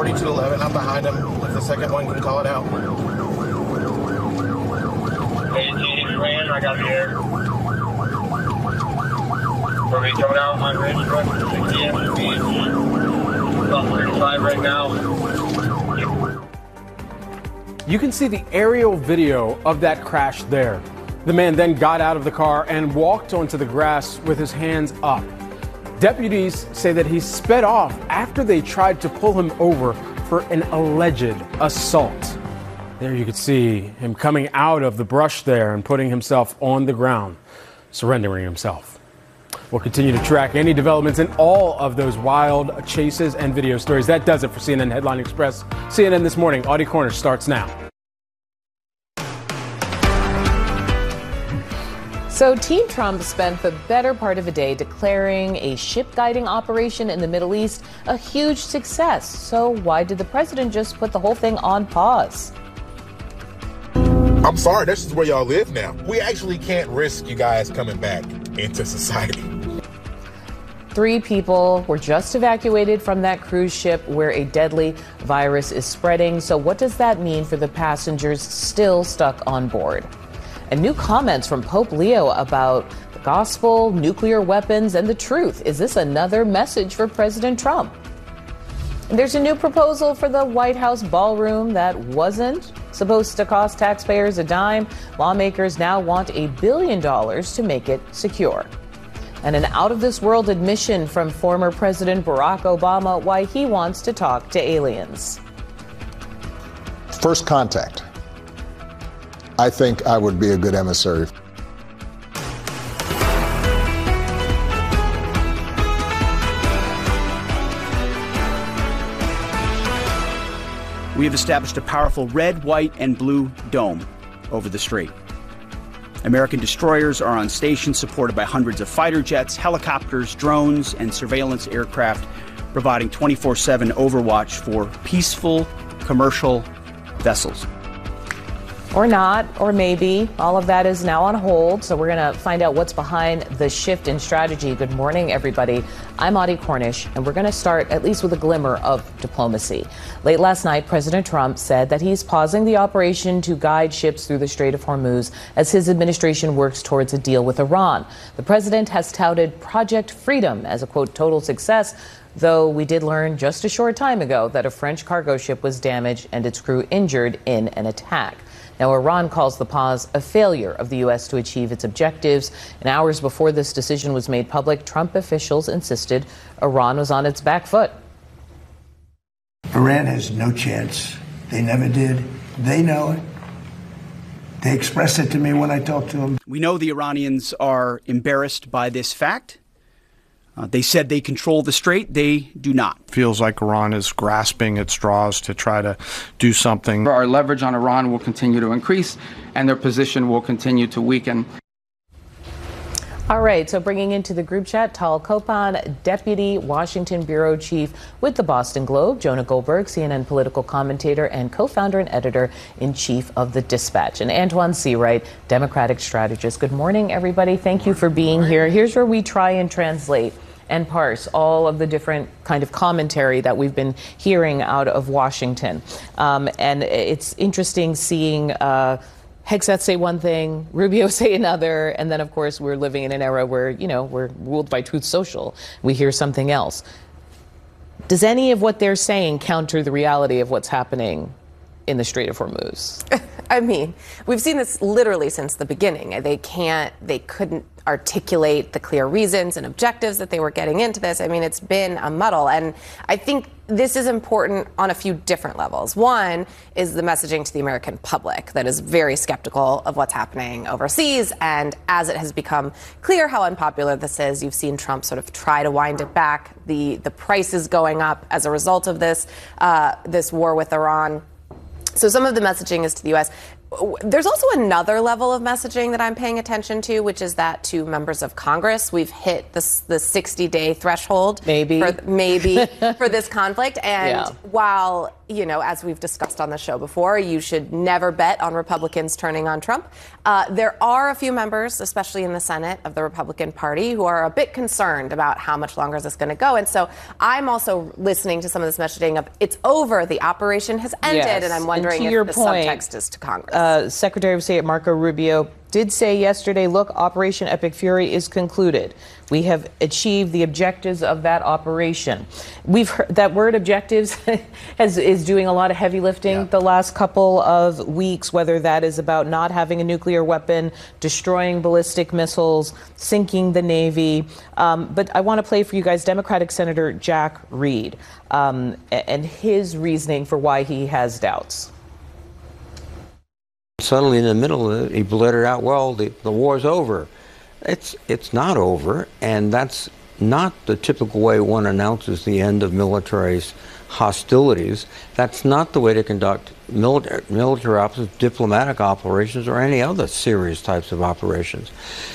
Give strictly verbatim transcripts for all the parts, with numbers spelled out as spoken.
forty-two eleven. I'm behind him. If the second one can call it out. eighteen ran, I got the air. For me coming out on Ridge Road, sixty M speed. About thirty-five right now. You can see the aerial video of that crash there. The man then got out of the car and walked onto the grass with his hands up. Deputies say that he sped off after they tried to pull him over for an alleged assault. There you could see him coming out of the brush there and putting himself on the ground, surrendering himself. We'll continue to track any developments in all of those wild chases and video stories. That does it for C N N Headline Express. C N N This Morning, Audie Cornish starts now. So Team Trump spent the better part of a day declaring a ship guiding operation in the Middle East a huge success. So why did the president just put the whole thing on pause? I'm sorry, this is where y'all live now. We actually can't risk you guys coming back into society. Three people were just evacuated from that cruise ship where a deadly virus is spreading. So what does that mean for the passengers still stuck on board? And new comments from Pope Leo about the gospel, nuclear weapons, and the truth. Is this another message for President Trump? And there's a new proposal for the White House ballroom that wasn't supposed to cost taxpayers a dime. Lawmakers now want a billion dollars to make it secure. And an out-of-this-world admission from former President Barack Obama why he wants to talk to aliens. First contact. I think I would be a good emissary. We have established a powerful red, white, and blue dome over the strait. American destroyers are on station, supported by hundreds of fighter jets, helicopters, drones, and surveillance aircraft, providing twenty-four seven overwatch for peaceful commercial vessels. Or not, or maybe. All of that is now on hold, so we're going to find out what's behind the shift in strategy. Good morning, everybody. I'm Audie Cornish, and we're going to start at least with a glimmer of diplomacy. Late last night, President Trump said that he's pausing the operation to guide ships through the Strait of Hormuz as his administration works towards a deal with Iran. The president has touted Project Freedom as a, quote, total success, though we did learn just a short time ago that a French cargo ship was damaged and its crew injured in an attack. Now, Iran calls the pause a failure of the U S to achieve its objectives. And hours before this decision was made public, Trump officials insisted Iran was on its back foot. Iran has no chance. They never did. They know it. They expressed it to me when I talked to them. We know the Iranians are embarrassed by this fact. Uh, they said they control the strait. They do not. Feels like Iran is grasping at straws to try to do something. Our leverage on Iran will continue to increase, and their position will continue to weaken. All right, so bringing into the group chat, Tal Kopan, Deputy Washington Bureau Chief with the Boston Globe, Jonah Goldberg, C N N political commentator and co-founder and editor-in-chief of The Dispatch, and Antoine Seawright, Democratic strategist. Good morning, everybody. Thank you for being here. Here's where we try and translate and parse all of the different kind of commentary that we've been hearing out of Washington. Um, and it's interesting seeing uh, Hegseth say one thing, Rubio say another, and then, of course, we're living in an era where, you know, we're ruled by Truth Social. We hear something else. Does any of what they're saying counter the reality of what's happening in the Strait of Hormuz? I mean, we've seen this literally since the beginning. They can't, they couldn't articulate the clear reasons and objectives that they were getting into this. I mean, it's been a muddle. And I think this is important on a few different levels. One is the messaging to the American public that is very skeptical of what's happening overseas. And as it has become clear how unpopular this is, you've seen Trump sort of try to wind it back. The, the price is going up as a result of this, uh, this war with Iran. So some of the messaging is to the U S. There's also another level of messaging that I'm paying attention to, which is that to members of Congress, we've hit the, the sixty-day threshold. Maybe. For, maybe for this conflict. And yeah. while you know, as we've discussed on the show before, you should never bet on Republicans turning on Trump. Uh, there are a few members, especially in the Senate, of the Republican Party who are a bit concerned about how much longer is this going to go. And so I'm also listening to some of this messaging of it's over, the operation has ended, Yes. and I'm wondering and to if your the point, subtext is to Congress. Uh, Secretary of State Marco Rubio did say yesterday, look, Operation Epic Fury is concluded. We have achieved the objectives of that operation. We've heard that word objectives has, is doing a lot of heavy lifting yeah. the last couple of weeks, whether that is about not having a nuclear weapon, destroying ballistic missiles, sinking the Navy. Um, but I want to play for you guys Democratic Senator Jack Reed um, and his reasoning for why he has doubts. Suddenly in the middle of it, he blurted out, well, the, the war's over. It's, it's not over, and that's not the typical way one announces the end of military hostilities. That's not the way to conduct military, military operations, diplomatic operations, or any other serious types of operations.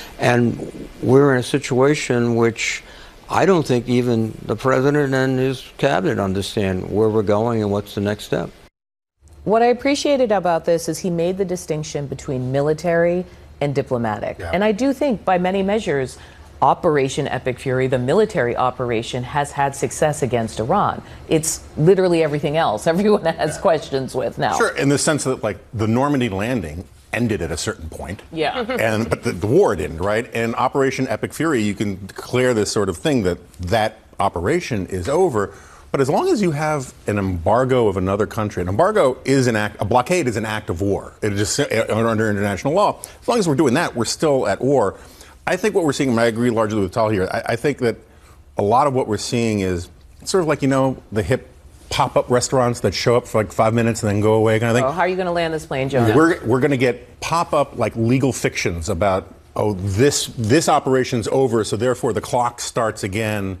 And we're in a situation which I don't think even the president and his cabinet understand where we're going and what's the next step. What I appreciated about this is he made the distinction between military and diplomatic. Yeah. And I do think by many measures, Operation Epic Fury, the military operation, has had success against Iran. It's literally everything else everyone has yeah. questions with now. Sure, in the sense that, like, the Normandy landing ended at a certain point. Yeah. and But the, the war didn't, right? And Operation Epic Fury, you can declare this sort of thing that that operation is over. But as long as you have an embargo of another country, an embargo is an act, a blockade is an act of war. It is just under international law. As long as we're doing that, we're still at war. I think what we're seeing, and I agree largely with Tal here, I, I think that a lot of what we're seeing is sort of like, you know, the hip pop-up restaurants that show up for like five minutes and then go away kind of thing. Oh, how are you going to land this plane, Jonah? We're, we're going to get pop-up like legal fictions about, oh, this, this operation's over, so therefore the clock starts again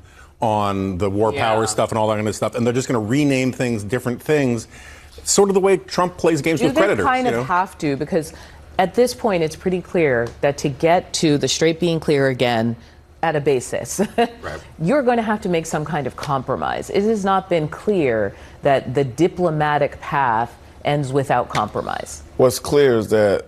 on the war yeah. power stuff and all that kind of stuff, and they're just going to rename things different things, sort of the way Trump plays games Do with they creditors. kind you of know? have to, because at this point it's pretty clear that to get to the straight being clear again at a basis, right. you're going to have to make some kind of compromise. It has not been clear that the diplomatic path ends without compromise. What's clear is that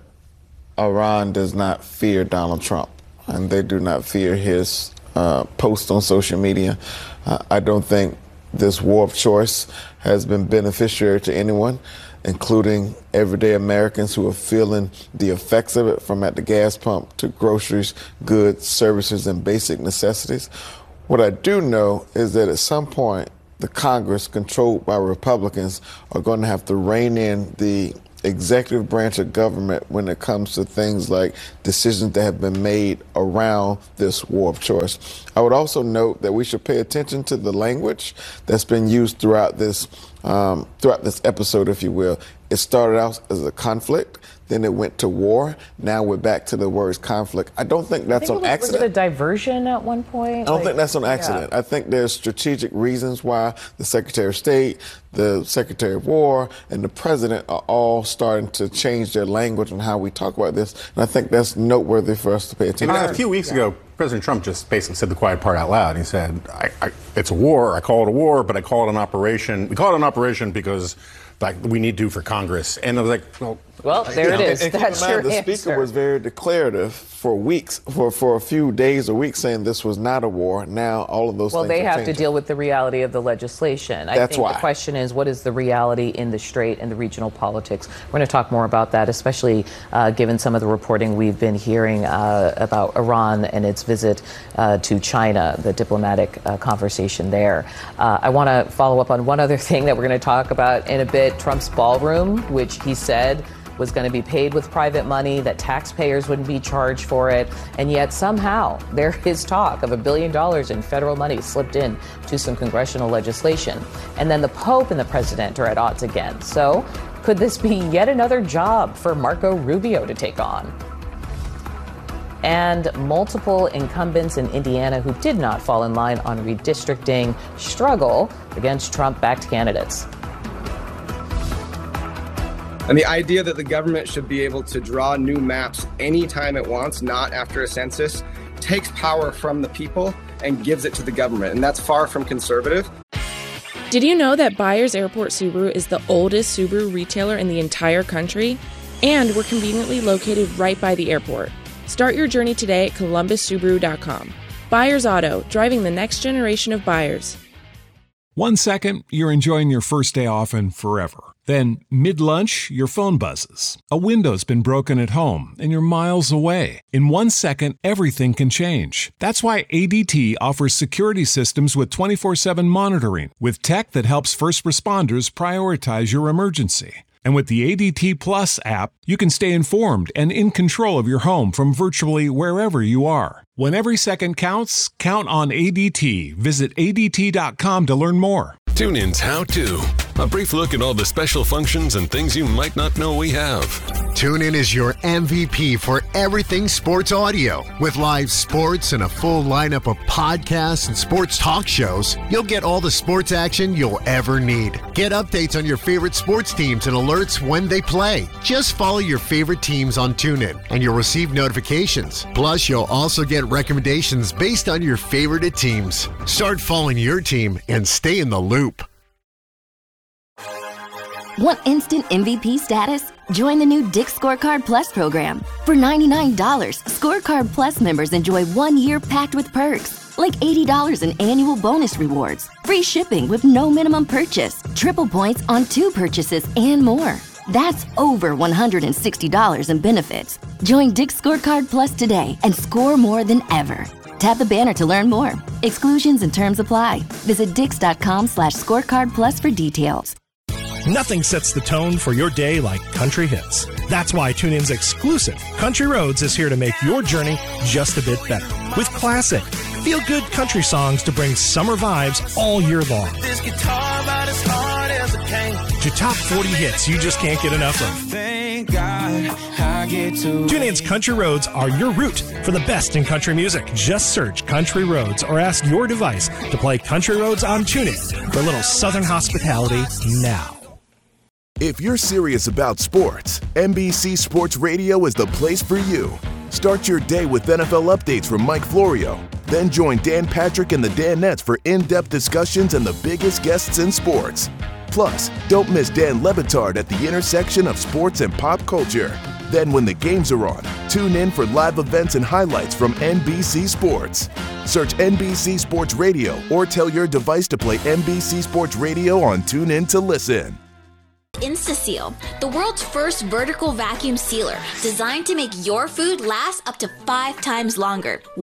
Iran does not fear Donald Trump, and they do not fear his Uh, post on social media. Uh, I don't think this war of choice has been beneficiary to anyone, including everyday Americans who are feeling the effects of it, from at the gas pump to groceries, goods, services, and basic necessities. What I do know is that at some point, the Congress, controlled by Republicans, are going to have to rein in the executive branch of government when it comes to things like decisions that have been made around this war of choice. I would also note that we should pay attention to the language that's been used throughout this um, throughout this episode, if you will. It started out as a conflict, then it went to war. Now we're back to the words conflict. I don't think that's I think on it was, accident. Was it a diversion at one point? I don't like, think that's on accident. Yeah. I think there's strategic reasons why the Secretary of State, the Secretary of War, and the President are all starting to change their language and how we talk about this. And I think that's noteworthy for us to pay attention to. A few weeks yeah. ago, President Trump just basically said the quiet part out loud. He said, I, I, it's a war. I call it a war, but I call it an operation. We call it an operation because like we need to for Congress. And I was like, well, well there you it know, is. And, and That's keep in mind, your the answer. Speaker was very declarative for weeks, for, for a few days or weeks, saying this was not a war. Now all of those well, things they are have changing. to deal with the reality of the legislation. I That's think why. The question is, what is the reality in the Strait and the regional politics? We're going to talk more about that, especially uh, given some of the reporting we've been hearing uh, about Iran and its visit uh, to China, the diplomatic uh, conversation there. Uh, I want to follow up on one other thing that we're going to talk about in a bit, Trump's ballroom, which he said was going to be paid with private money, that taxpayers wouldn't be charged for it, and yet somehow there is talk of a billion dollars in federal money slipped in to some congressional legislation. And then the Pope and the president are at odds again. So could this be yet another job for Marco Rubio to take on? And multiple incumbents in Indiana who did not fall in line on redistricting struggle against Trump-backed candidates. And the idea that the government should be able to draw new maps anytime it wants, not after a census, takes power from the people and gives it to the government. And that's far from conservative. Did you know that Byers Airport Subaru is the oldest Subaru retailer in the entire country? And we're conveniently located right by the airport. Start your journey today at columbus subaru dot com. Byers Auto, driving the next generation of buyers. One second, you're enjoying your first day off and forever. Then, mid-lunch, your phone buzzes. A window's been broken at home, and you're miles away. In one second, everything can change. That's why A D T offers security systems with twenty-four seven monitoring, with tech that helps first responders prioritize your emergency. And with the A D T Plus app, you can stay informed and in control of your home from virtually wherever you are. When every second counts, count on A D T. Visit A D T dot com to learn more. TuneIn's How To. A brief look at all the special functions and things you might not know we have. TuneIn is your M V P for everything sports audio. With live sports and a full lineup of podcasts and sports talk shows, you'll get all the sports action you'll ever need. Get updates on your favorite sports teams and alerts when they play. Just follow your favorite teams on TuneIn, and you'll receive notifications. Plus, you'll also get recommendations based on your favorite teams. Start following your team and stay in the loop. Want instant M V P status? Join the new Dick's Scorecard Plus program. For ninety-nine dollars, Scorecard Plus members enjoy one year packed with perks, like eighty dollars in annual bonus rewards, free shipping with no minimum purchase, triple points on two purchases, and more. That's over one hundred sixty dollars in benefits. Join Dick's Scorecard Plus today and score more than ever. Tap the banner to learn more. Exclusions and terms apply. Visit dix.com slash scorecard plus for details. Nothing sets the tone for your day like country hits. That's why TuneIn's exclusive Country Roads is here to make your journey just a bit better. With classic, feel-good country songs to bring summer vibes all year long. This guitar about as hard as it can. To top forty hits you just can't get enough of. Thank God I get to TuneIn's Country Roads are your route for the best in country music. Just search Country Roads or ask your device to play Country Roads on TuneIn for a little southern hospitality now. If you're serious about sports, N B C Sports Radio is the place for you. Start your day with N F L updates from Mike Florio. Then join Dan Patrick and the Danettes for in-depth discussions and the biggest guests in sports. Plus, don't miss Dan Le Batard at the intersection of sports and pop culture. Then when the games are on, tune in for live events and highlights from N B C Sports. Search N B C Sports Radio or tell your device to play N B C Sports Radio on TuneIn to listen. InstaSeal, the world's first vertical vacuum sealer, designed to make your food last up to five times longer.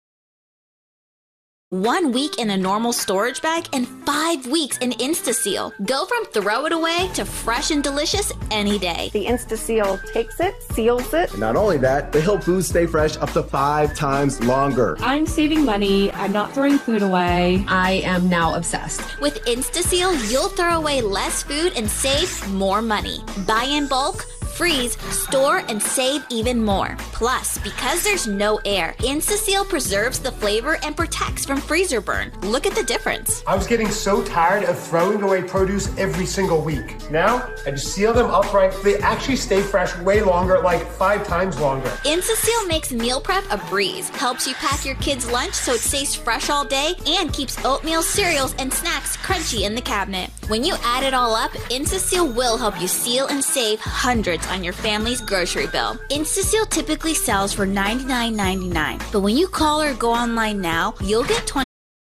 One week in a normal storage bag and five weeks in InstaSeal. Go from throw it away to fresh and delicious any day. The InstaSeal takes it, seals it. And not only that, they help food stay fresh up to five times longer. I'm saving money. I'm not throwing food away. I am now obsessed. With InstaSeal, you'll throw away less food and save more money. Buy in bulk, freeze, store, and save even more. Plus, because there's no air, InstaSeal preserves the flavor and protects from freezer burn. Look at the difference. I was getting so tired of throwing away produce every single week. Now, I just seal them upright. They actually stay fresh way longer, like five times longer. InstaSeal makes meal prep a breeze, helps you pack your kids' lunch so it stays fresh all day, and keeps oatmeal, cereals, and snacks crunchy in the cabinet. When you add it all up, InstaSeal will help you seal and save hundreds on your family's grocery bill. InstaSeal typically sells for ninety-nine ninety-nine, but when you call or go online now, you'll get twenty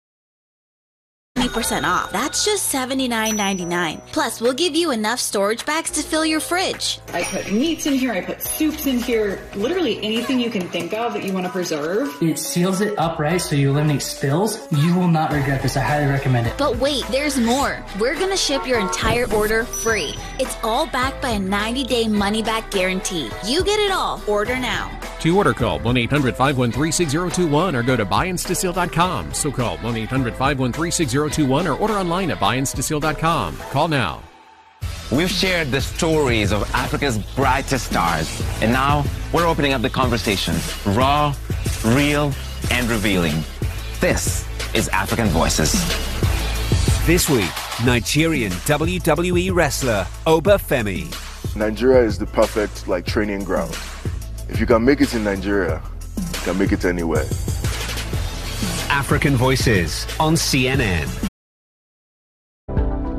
percent off. That's just seventy-nine ninety-nine. Plus, we'll give you enough storage bags to fill your fridge. I put meats in here, I put soups in here, literally anything you can think of that you want to preserve. It seals it upright so you eliminate spills. You will not regret this. I highly recommend it. But wait, there's more. We're going to ship your entire order free. It's all backed by a ninety day money-back guarantee. You get it all. Order now. To order, call one eight hundred five one three six zero two one or go to buy insta seal dot com. So call one eight hundred five one three six zero two one or order online at buy insta seal dot com. Call now. We've shared the stories of Africa's brightest stars, and now we're opening up the conversations, raw, real, and revealing. This is African Voices. This week, Nigerian W W E wrestler Oba Femi. Nigeria is the perfect like training ground. If you can make it in Nigeria, you can make it anywhere. African Voices on C N N.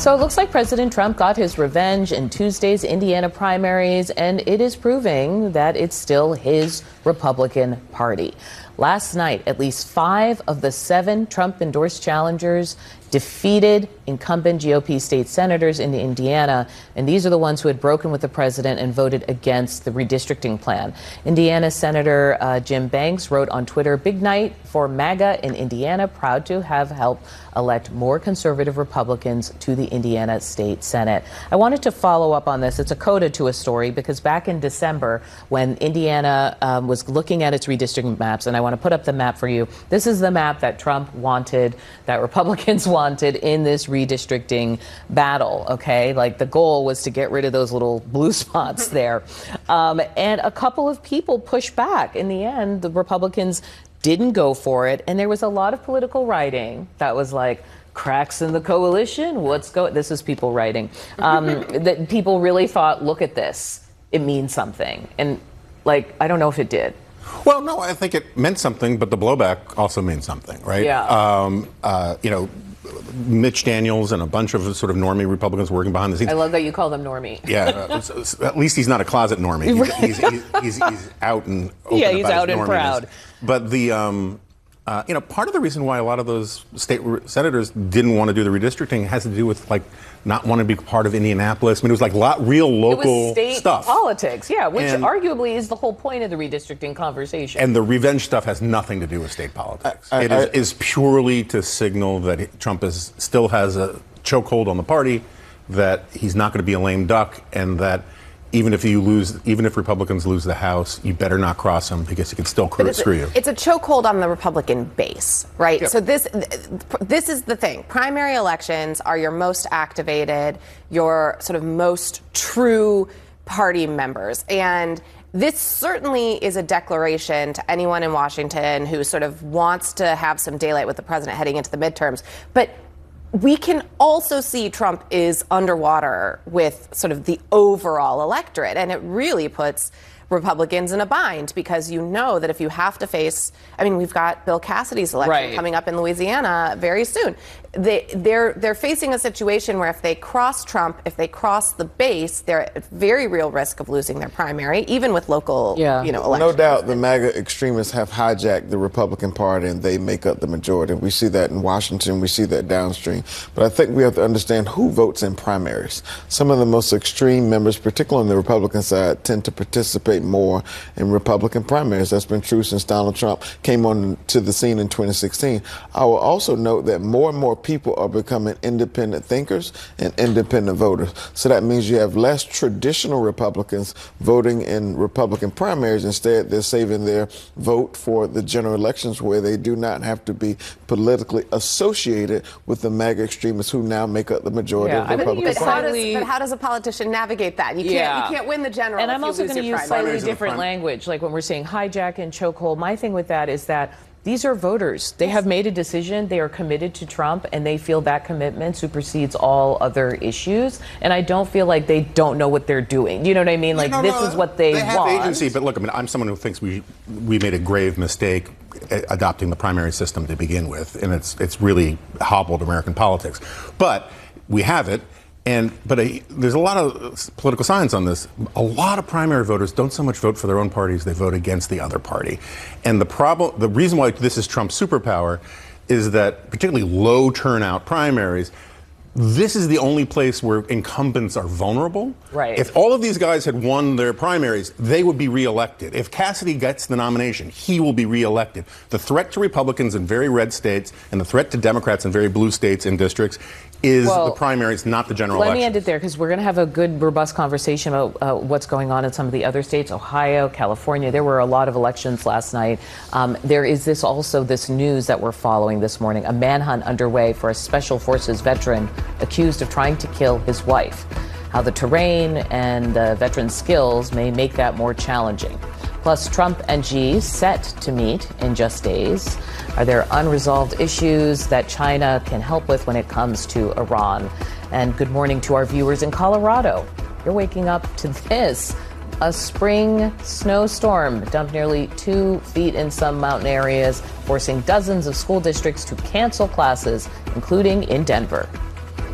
So it looks like President Trump got his revenge in Tuesday's Indiana primaries, and it is proving that it's still his Republican Party. Last night, at least five of the seven Trump-endorsed challengers defeated incumbent G O P state senators in Indiana, and these are the ones who had broken with the president and voted against the redistricting plan. Indiana Senator uh, Jim Banks wrote on Twitter, "Big night for MAGA in Indiana, proud to have helped elect more conservative Republicans to the Indiana State Senate." I wanted to follow up on this. It's a coda to a story, because back in December, when Indiana um, was looking at its redistricting maps, and I want to put up the map for you. This is the map that Trump wanted, that Republicans wanted in this redistricting battle, okay? Like, the goal was to get rid of those little blue spots there. Um, and a couple of people pushed back. In the end, the Republicans didn't go for it, and there was a lot of political writing that was like, cracks in the coalition, what's going, this is people writing, um, that people really thought, look at this, it means something. And, like, I don't know if it did. Well, no, I think it meant something, but the blowback also means something, right? Yeah. Um, uh, you know, Mitch Daniels and a bunch of sort of normie Republicans working behind the scenes. I love that you call them normie. Yeah, at least he's not a closet normie. He's, he's, he's, he's, he's out and open yeah, he's about out his and norminess. proud. But the, um, uh, you know, part of the reason why a lot of those state re- senators didn't want to do the redistricting has to do with, like, not wanting to be part of Indianapolis. I mean, it was like lot, real local it was state stuff. politics, yeah, which and, arguably is the whole point of the redistricting conversation. And the revenge stuff has nothing to do with state politics. I, I, it is, I, is purely to signal that Trump is still has a chokehold on the party, that he's not going to be a lame duck, and that even if you lose, even if Republicans lose the House, you better not cross him, because he can still cr- screw you. It's a chokehold on the Republican base, right? Yep. So this this is the thing. Primary elections are your most activated, your sort of most true party members. And this certainly is a declaration to anyone in Washington who sort of wants to have some daylight with the president heading into the midterms. But we can also see Trump is underwater with sort of the overall electorate, and it really puts Republicans in a bind, because you know that if you have to face, I mean, we've got Bill Cassidy's election right. coming up in Louisiana very soon. They, they're they're facing a situation where if they cross Trump, if they cross the base, they're at very real risk of losing their primary, even with local, yeah. you know, elections. No doubt the MAGA extremists have hijacked the Republican Party, and they make up the majority. We see that in Washington. We see that downstream. But I think we have to understand who votes in primaries. Some of the most extreme members, particularly on the Republican side, tend to participate more in Republican primaries. That's been true since Donald Trump came on to the scene in twenty sixteen. I will also note that more and more people are becoming independent thinkers and independent voters. So that means you have less traditional Republicans voting in Republican primaries. Instead, they're saving their vote for the general elections, where they do not have to be politically associated with the MAGA extremists who now make up the majority Yeah, of the I Republican but how, Party. does, but how does a politician navigate that? You can't Yeah. you can't win the general. And if I'm you also lose going to your use primary. slightly different language, like when we're saying hijack and chokehold. My thing with that is that these are voters. They have made a decision. They are committed to Trump, and they feel that commitment supersedes all other issues. And I don't feel like they don't know what they're doing. You know what I mean? Like, no, this no, is what they, they have want. agency, but look, I mean, I'm someone who thinks we we made a grave mistake adopting the primary system to begin with, and it's it's really hobbled American politics. But we have it. And but a, there's a lot of political science on this. A lot of primary voters don't so much vote for their own parties; they vote against the other party. And the problem, the reason why this is Trump's superpower, is that particularly low turnout primaries, this is the only place where incumbents are vulnerable. Right. If all of these guys had won their primaries, they would be reelected. If Cassidy gets the nomination, he will be reelected. The threat to Republicans in very red states and the threat to Democrats in very blue states and districts is Well, the primaries, not the general Let election. me end it there, because we're going to have a good, robust conversation about uh, what's going on in some of the other states, Ohio, California. There were a lot of elections last night. Um, there is this also this news that we're following this morning, a manhunt underway for a Special Forces veteran accused of trying to kill his wife. How the terrain and the veteran's skills may make that more challenging. Plus, Trump and Xi set to meet in just days. Are there unresolved issues that China can help with when it comes to Iran? And good morning to our viewers in Colorado. You're waking up to this. A spring snowstorm dumped nearly two feet in some mountain areas, forcing dozens of school districts to cancel classes, including in Denver.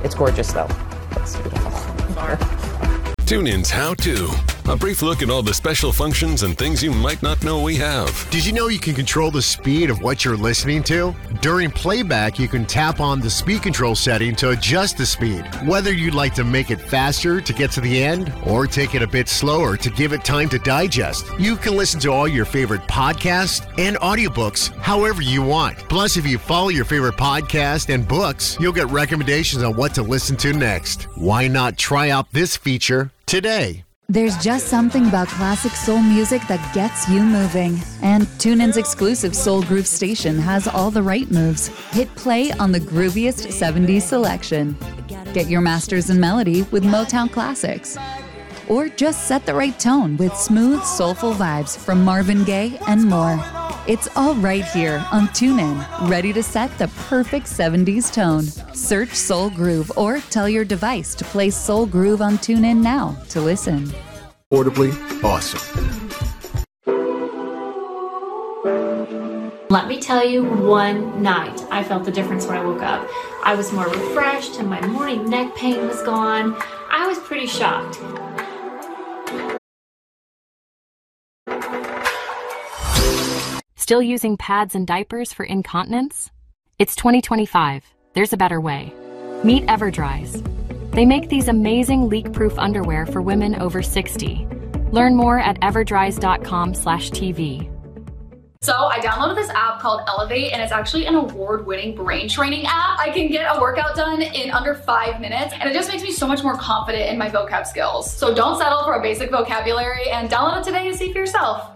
It's gorgeous, though. It's beautiful. TuneIn's How To. A brief look at all the special functions and things you might not know we have. Did you know you can control the speed of what you're listening to? During playback, you can tap on the speed control setting to adjust the speed. Whether you'd like to make it faster to get to the end or take it a bit slower to give it time to digest, you can listen to all your favorite podcasts and audiobooks however you want. Plus, if you follow your favorite podcast and books, you'll get recommendations on what to listen to next. Why not try out this feature today? There's just something about classic soul music that gets you moving. And TuneIn's exclusive Soul Groove station has all the right moves. Hit play on the grooviest seventies selection. Get your masters in melody with Motown Classics. Or just set the right tone with smooth, soulful vibes from Marvin Gaye and more. It's all right here on TuneIn, ready to set the perfect seventies tone. Search Soul Groove or tell your device to play Soul Groove on TuneIn now to listen. Audibly awesome. Let me tell you, one night I felt the difference when I woke up. I was more refreshed and my morning neck pain was gone. I was pretty shocked. Still using pads and diapers for incontinence? It's twenty twenty-five. There's a better way. Meet Everdries. They make these amazing leak-proof underwear for women over sixty. Learn more at everdries.com slash TV. So I downloaded this app called Elevate, and it's actually an award-winning brain training app. I can get a workout done in under five minutes, and it just makes me so much more confident in my vocab skills. So don't settle for a basic vocabulary, and download it today to see for yourself.